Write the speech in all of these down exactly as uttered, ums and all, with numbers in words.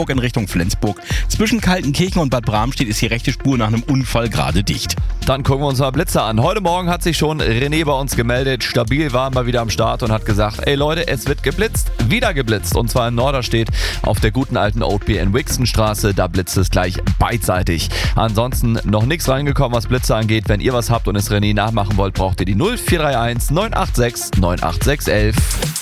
in Richtung Flensburg. Zwischen Kaltenkirchen und Bad Bramstedt ist die rechte Spur nach einem Unfall gerade dicht. Dann gucken wir uns mal Blitzer an. Heute Morgen hat sich schon René bei uns gemeldet. Stabil war mal wieder am Start und hat gesagt, ey Leute, es wird geblitzt. Wieder geblitzt. Und zwar in Norderstedt auf der guten alten Oatby in Wixenstraße. Da blitzt es gleich beidseitig. Ansonsten noch nichts reingekommen, was Blitzer angeht. Wenn ihr was habt und es René nachmachen wollt, braucht ihr die null vier drei eins neun acht sechs neun acht sechs eins.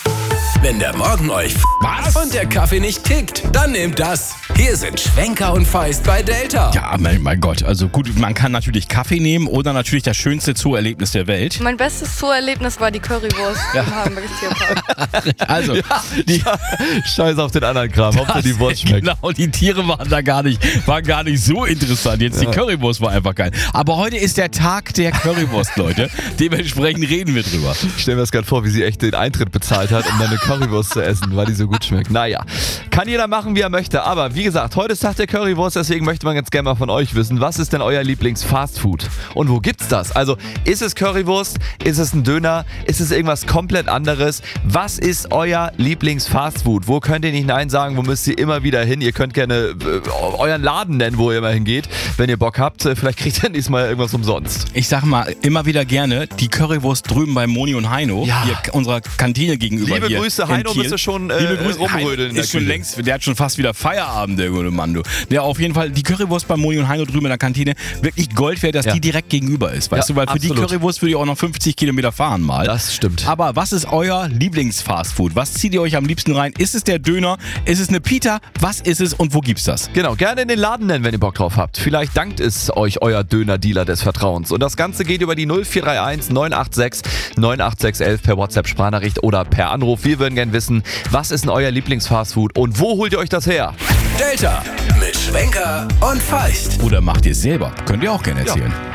Wenn der Morgen euch Was? und der Kaffee nicht kickt, dann nehmt das. Hier sind Schwenker und Feist bei Delta. Ja, mein, mein Gott. Also gut, man kann natürlich Kaffee nehmen oder natürlich das schönste Zoo-Erlebnis der Welt. Mein bestes Zoo-Erlebnis war die Currywurst Ja. im Hagenbeck Tierpark. Also, die, Scheiß auf den anderen Kram. Hauptsache die Wurst schmeckt. Genau, die Tiere waren da gar nicht, waren gar nicht so interessant. Jetzt die Currywurst war einfach geil. Aber heute ist der Tag der Currywurst, Leute. Dementsprechend reden wir drüber. Ich stelle mir das gerade vor, wie sie echt den Eintritt bezahlt hat, um dann eine Currywurst zu essen, weil die so gut schmeckt. Naja, kann jeder machen, wie er möchte. Aber wie gesagt, heute ist Tag der Currywurst, deswegen möchte man ganz gerne mal von euch wissen, was ist denn euer Lieblings-Fastfood? Und wo gibt's das? Also, ist es Currywurst? Ist es ein Döner? Ist es irgendwas komplett anderes? Was ist euer Lieblings-Fastfood? Wo könnt ihr nicht Nein sagen? Wo müsst ihr immer wieder hin? Ihr könnt gerne äh, euren Laden nennen, wo ihr immer hingeht, wenn ihr Bock habt. Vielleicht kriegt ihr diesmal irgendwas umsonst. Ich sag mal immer wieder gerne, die Currywurst drüben bei Moni und Heino, Ja. hier unserer Kantine gegenüber. Liebe hier Grüße, in Heino, Kiel. bist du schon äh, Liebe Grüße, Heino rumrödeln in der ist schon Küche. längst, der hat schon fast wieder Feierabend, der gute Mann, du. Der auf jeden Fall, die Currywurst bei Moni und Heino drüben in der Kantine, wirklich Gold wert, dass Ja. die direkt gegenüber ist, weißt Ja, du, weil für absolut. die Currywurst würde ich auch noch fünfzig Kilometer fahren mal. Das stimmt. Aber was ist euer Lieblingsfastfood? Was zieht ihr euch am liebsten rein? Ist es der Döner? Ist es eine Pita? Was ist es und wo gibt's das? Genau, gerne in den Laden nennen, wenn ihr Bock drauf habt. Vielleicht dankt es euch euer Döner-Dealer des Vertrauens. Und das Ganze geht über die null vier drei eins neun acht sechs neun acht sechs eins per WhatsApp-Sprachnachricht oder per Anruf. Wir würden gerne wissen, was ist denn euer Lieblingsfastfood und wo holt ihr euch das her? Delta mit Schwenker und Feist. Oder macht ihr es selber? Könnt ihr auch gerne erzählen.